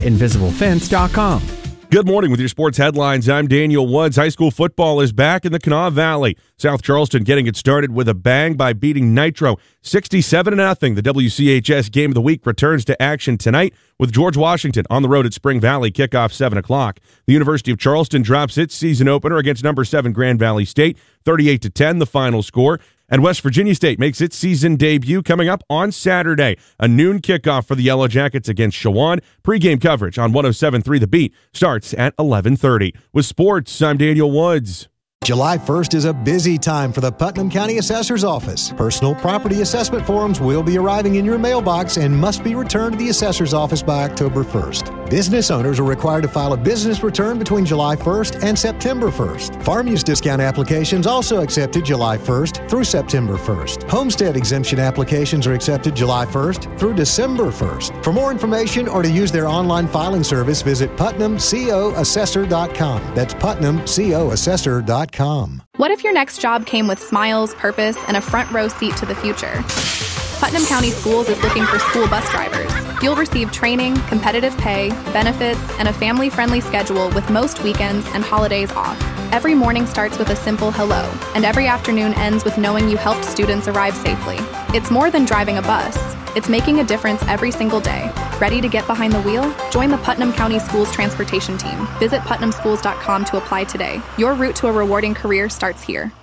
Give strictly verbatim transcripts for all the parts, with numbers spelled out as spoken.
invisible fence dot com. Good morning with your sports headlines. I'm Daniel Woods. High school football is back in the Kanawha Valley. South Charleston getting it started with a bang by beating Nitro sixty-seven to nothing. The W C H S Game of the Week returns to action tonight with George Washington on the road at Spring Valley. Kickoff seven o'clock. The University of Charleston drops its season opener against number seven Grand Valley State, thirty-eight to ten the final score. And West Virginia State makes its season debut coming up on Saturday. A noon kickoff for the Yellow Jackets against Shawan. Pre-game coverage on one oh seven point three The Beat starts at eleven thirty. With sports, I'm Daniel Woods. July first is a busy time for the Putnam County Assessor's Office. Personal property assessment forms will be arriving in your mailbox and must be returned to the Assessor's Office by October first. Business owners are required to file a business return between July first and September first. Farm use discount applications also accepted July first through September first. Homestead exemption applications are accepted July first through December first. For more information or to use their online filing service, visit putnam co assessor dot com. That's putnam co assessor dot com. What if your next job came with smiles, purpose, and a front row seat to the future? Putnam County Schools is looking for school bus drivers. You'll receive training, competitive pay, benefits, and a family-friendly schedule with most weekends and holidays off. Every morning starts with a simple hello, and every afternoon ends with knowing you helped students arrive safely. It's more than driving a bus. It's making a difference every single day. Ready to get behind the wheel? Join the Putnam County Schools transportation team. Visit putnam schools dot com to apply today. Your route to a rewarding career starts here.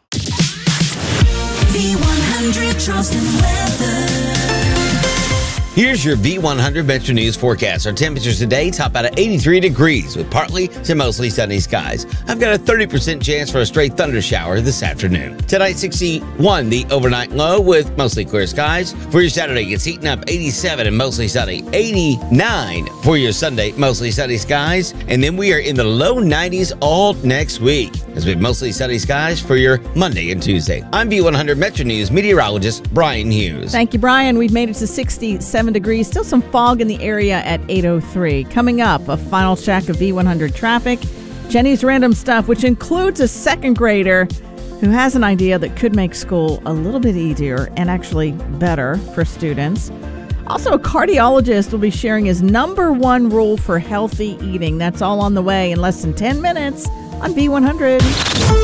V one hundred Charleston weather. Here's your V one hundred Metro News forecast. Our temperatures today top out at eighty-three degrees with partly to mostly sunny skies. I've got a thirty percent chance for a stray thunder shower this afternoon. Tonight, sixty-one, the overnight low with mostly clear skies. For your Saturday, it's heating up eighty-seven and mostly sunny. eighty-nine for your Sunday, mostly sunny skies. And then we are in the low nineties all next week, as we have mostly sunny skies for your Monday and Tuesday. I'm V one hundred Metro News meteorologist Brian Hughes. Thank you, Brian. We've made it to sixty-seven degrees. Still some fog in the area at eight oh three. Coming up, a final check of V one hundred traffic. Jenny's Random Stuff, which includes a second grader who has an idea that could make school a little bit easier and actually better for students. Also, a cardiologist will be sharing his number one rule for healthy eating. That's all on the way in less than ten minutes on V one hundred.